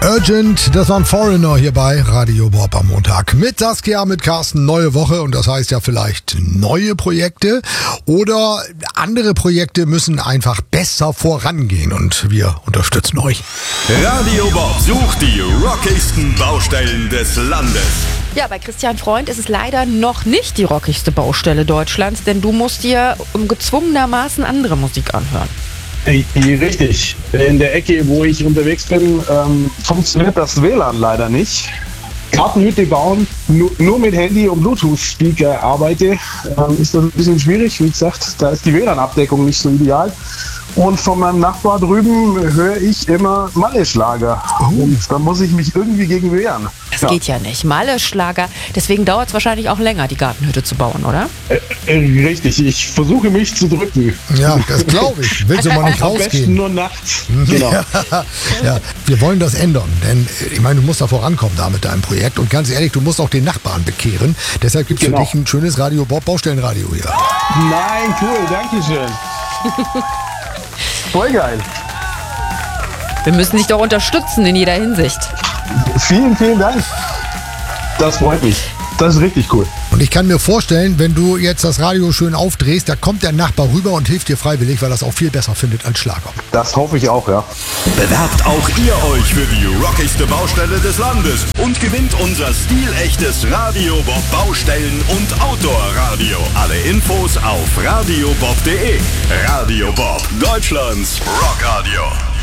Urgent, das war ein Foreigner hier bei Radio Bob am Montag. Mit Saskia, mit Carsten, neue Woche und das heißt ja vielleicht neue Projekte oder andere Projekte müssen einfach besser vorangehen und wir unterstützen euch. Radio Bob sucht die rockigsten Baustellen des Landes. Ja, bei Christian Freund ist es leider noch nicht die rockigste Baustelle Deutschlands, denn du musst dir gezwungenermaßen andere Musik anhören. Richtig. In der Ecke, wo ich unterwegs bin, funktioniert das WLAN leider nicht. Gartenhütte bauen, nur mit Handy und Bluetooth-Speaker arbeite, ist das ein bisschen schwierig. Wie gesagt, da ist die WLAN-Abdeckung nicht so ideal. Und von meinem Nachbar drüben höre ich immer Malle-Schlager. Und da muss ich mich irgendwie gegen wehren. Das geht ja nicht. Malle-Schlager. Deswegen dauert es wahrscheinlich auch länger, die Gartenhütte zu bauen, oder? Richtig. Ich versuche mich zu drücken. Ja, das glaube ich. Willst du mal nicht Am besten rausgehen? nur nachts. Genau. Ja, wir wollen das ändern, denn ich meine, du musst da vorankommen da mit deinem Projekt und ganz ehrlich, du musst auch den Nachbarn bekehren. Deshalb gibt es für dich ein schönes Radio Bob Baustellenradio hier. Nein, cool, danke schön. Voll geil. Wir müssen dich doch unterstützen in jeder Hinsicht. Vielen, vielen Dank. Das freut mich. Das ist richtig cool. Und ich kann mir vorstellen, wenn du jetzt das Radio schön aufdrehst, da kommt der Nachbar rüber und hilft dir freiwillig, weil er das auch viel besser findet als Schlager. Das hoffe ich auch, ja. Bewerbt auch ihr euch für die rockigste Baustelle des Landes und gewinnt unser stilechtes Radio Bob Baustellen- und Outdoor-Radio. Alle Infos auf radiobob.de. Radio Bob, Deutschlands Rockradio.